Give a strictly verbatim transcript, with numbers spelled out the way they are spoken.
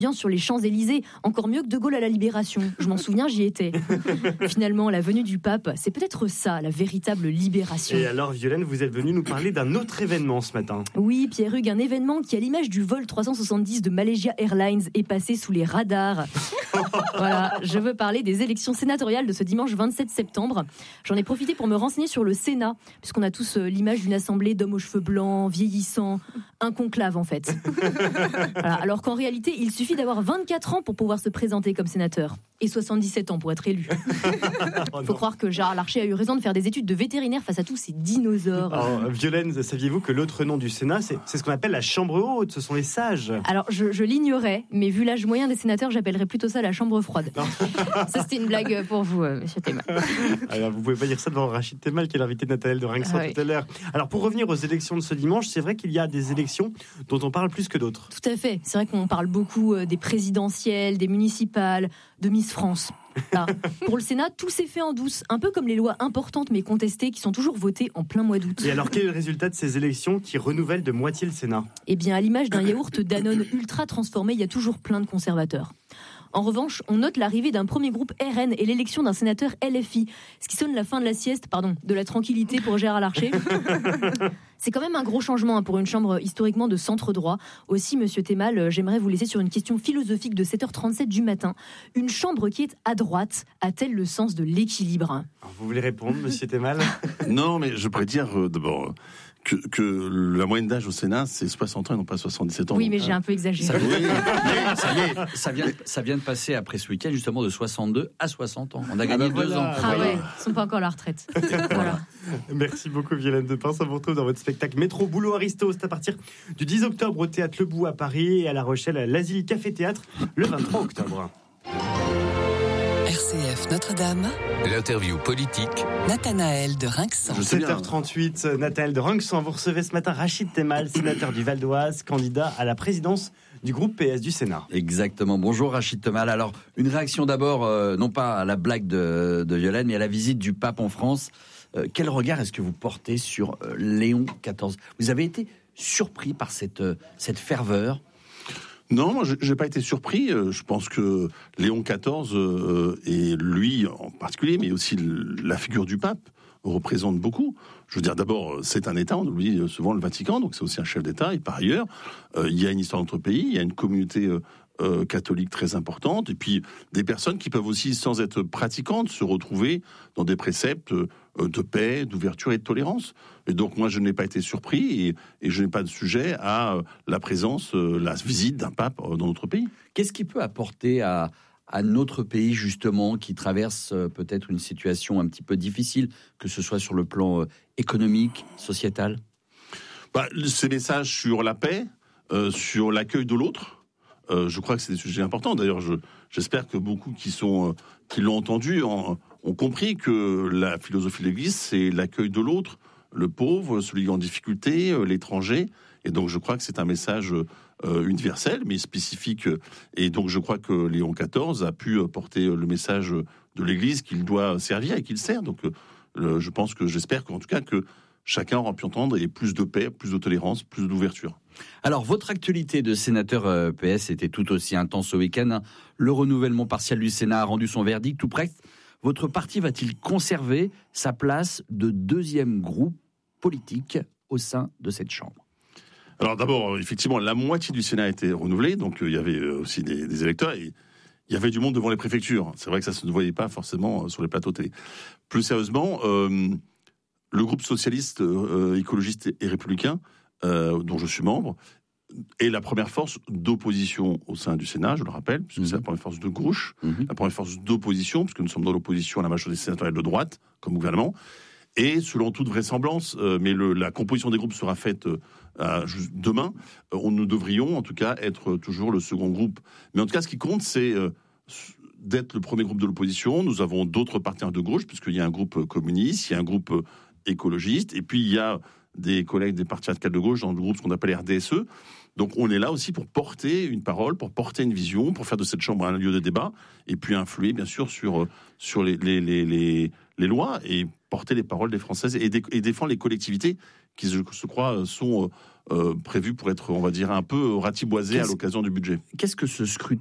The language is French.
bien sur les Champs-Élysées, encore mieux que De Gaulle à la Libération. Je m'en souviens, j'y étais. Finalement, la venue du pape, c'est peut-être ça, la véritable libération. Et alors, Violaine, vous êtes venue nous parler d'un autre événement ce matin. Oui, Pierre-Hugues, un événement qui, à l'image du vol trois cent soixante-dix de Malaysia Airlines, est passé sous les radars. Voilà, je veux parler des élections sénatoriales de ce dimanche vingt-sept septembre. J'en ai profité pour me renseigner sur le Sénat, puisqu'on a tous euh, l'image d'une assemblée d'hommes aux cheveux blancs, vieillissants, un conclave en fait. Voilà, alors qu'en réalité, il suffit d'avoir vingt-quatre ans pour pouvoir se présenter comme sénateur et soixante-dix-sept ans pour être élu. Il faut croire que Gérard Larcher a eu raison de faire des études de vétérinaire face à tous ces dinosaures. Alors, Violaine, saviez-vous que l'autre nom du Sénat, c'est, c'est ce qu'on appelle la chambre haute, ce sont les sages? Alors, je, je l'ignorais, mais vu l'âge moyen des sénateurs, j'appellerais plutôt ça la chambre froide. Ça, c'était une blague pour vous, euh, monsieur Temal. Alors, vous pouvez pas dire ça devant Rachid Temal, qui est l'invité de Nathanaël de Rinxan ah, oui. tout à l'heure. Alors, pour revenir aux élections de ce dimanche, c'est vrai qu'il y a des élections dont on parle plus que d'autres. Tout à fait. C'est vrai qu'on parle beaucoup des présidentielles, des municipales, de Miss France. Là. Pour le Sénat, tout s'est fait en douce, un peu comme les lois importantes mais contestées qui sont toujours votées en plein mois d'août. Et alors, quel est le résultat de ces élections qui renouvellent de moitié le Sénat? Eh bien, à l'image d'un yaourt Danone ultra transformé, il y a toujours plein de conservateurs. En revanche, on note l'arrivée d'un premier groupe R N et l'élection d'un sénateur L F I, ce qui sonne la fin de la sieste, pardon, de la tranquillité pour Gérard Larcher. C'est quand même un gros changement pour une chambre historiquement de centre droit. Aussi, monsieur Temal, j'aimerais vous laisser sur une question philosophique de sept heures trente-sept du matin. Une chambre qui est à droite a-t-elle le sens de l'équilibre? Alors, vous voulez répondre, monsieur Temal? Non, mais je pourrais dire euh, d'abord que, que la moyenne d'âge au Sénat, c'est soixante ans et non pas soixante-dix-sept ans. Oui, donc, mais j'ai un peu exagéré. Ça, oui, ça, y est, ça, vient, ça vient de passer après ce week-end justement de soixante-deux à soixante ans. On a gagné ah bah deux voilà. ans. Ah ouais, ils sont pas encore à la retraite. Voilà. Merci beaucoup, Violaine de Pins. On vous retrouve dans votre spectacle Métro Boulot Aristo. C'est à partir du dix octobre au Théâtre Le Bout à Paris et à La Rochelle à l'Asile Café Théâtre le vingt-trois octobre. R C F Notre-Dame. L'interview politique. Nathanaël de Rinxan. sept heures trente-huit, Nathanaël de Rinxan. Vous recevez ce matin Rachid Temal, sénateur du Val d'Oise, candidat à la présidence du groupe P S du Sénat. Exactement. Bonjour Rachid Temal. Alors, une réaction d'abord, euh, non pas à la blague de, de Violaine, mais à la visite du pape en France. Euh, quel regard est-ce que vous portez sur euh, Léon quatorze? Vous avez été surpris par cette, euh, cette ferveur? Non, moi, je n'ai pas été surpris. Je pense que Léon quatorze, euh, et lui en particulier, mais aussi la figure du pape, représente beaucoup. Je veux dire, d'abord, c'est un État, on oublie souvent le Vatican, donc c'est aussi un chef d'État. Et par ailleurs, euh, il y a une histoire de notre pays, il y a une communauté euh, euh, catholique très importante, et puis des personnes qui peuvent aussi, sans être pratiquantes, se retrouver dans des préceptes euh, de paix, d'ouverture et de tolérance. Et donc moi, je n'ai pas été surpris, et, et je n'ai pas de sujet à euh, la présence, euh, la visite d'un pape euh, dans notre pays. Qu'est-ce qui peut apporter à, à notre pays, justement, qui traverse euh, peut-être une situation un petit peu difficile, que ce soit sur le plan euh, économique, sociétal? Bah, ces messages sur la paix, euh, sur l'accueil de l'autre, euh, je crois que c'est des sujets importants. D'ailleurs, je, j'espère que beaucoup qui, sont, euh, qui l'ont entendu en, ont compris que la philosophie de l'Église, c'est l'accueil de l'autre, le pauvre, celui en difficulté, euh, l'étranger. Et donc, je crois que c'est un message euh, universel, mais spécifique. Et donc, je crois que Léon quatorze a pu porter le message de l'Église qu'il doit servir et qu'il sert. Donc, euh, je pense que, j'espère qu'en tout cas, que chacun aura pu entendre, et plus de paix, plus de tolérance, plus d'ouverture. Alors, votre actualité de sénateur euh, P S était tout aussi intense ce week-end. Le renouvellement partiel du Sénat a rendu son verdict tout près. Votre parti va-t-il conserver sa place de deuxième groupe politique au sein de cette Chambre? Alors d'abord, effectivement, la moitié du Sénat a été renouvelée, donc euh, il y avait aussi des, des électeurs, et il y avait du monde devant les préfectures. C'est vrai que ça se ne voyait pas forcément sur les plateaux télé. Plus sérieusement, euh, le groupe socialiste, euh, écologiste et républicain, euh, dont je suis membre, est la première force d'opposition au sein du Sénat, je le rappelle, puisque mmh. c'est la première force de gauche, mmh. la première force d'opposition, puisque nous sommes dans l'opposition à la majorité sénatoriale de droite, comme gouvernement. Et selon toute vraisemblance, euh, mais le, la composition des groupes sera faite euh, à, demain, euh, on, nous devrions en tout cas être toujours le second groupe. Mais en tout cas, ce qui compte, c'est euh, d'être le premier groupe de l'opposition. Nous avons d'autres partenaires de gauche, puisqu'il y a un groupe communiste, il y a un groupe écologiste, et puis il y a des collègues des partis radicaux de gauche dans le groupe ce qu'on appelle R D S E. Donc on est là aussi pour porter une parole, pour porter une vision, pour faire de cette chambre un lieu de débat, et puis influer bien sûr sur, sur les, les, les, les, les lois, et porter les paroles des Françaises, et, dé, et défendre les collectivités qui, je, je crois, sont euh, prévues pour être, on va dire, un peu ratiboisées à l'occasion du budget. Qu'est-ce que ce scrutin